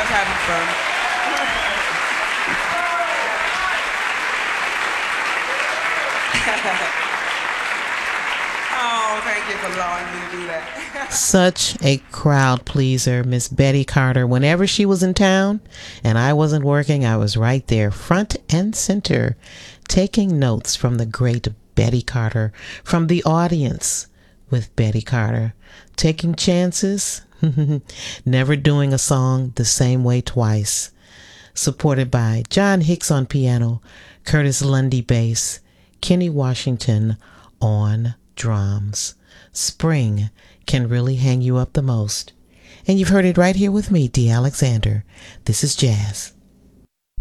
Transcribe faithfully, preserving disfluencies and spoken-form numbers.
was having fun. Oh, thank you for allowing me to do that. Such a crowd pleaser, Miss Betty Carter. Whenever she was in town and I wasn't working, I was right there, front and center, taking notes from the great Betty Carter, from the audience with Betty Carter, taking chances, never doing a song the same way twice. Supported by John Hicks on piano, Curtis Lundy bass, Kenny Washington on drums. Spring can really hang you up the most. And you've heard it right here with me, Dee Alexander. This is Jazz.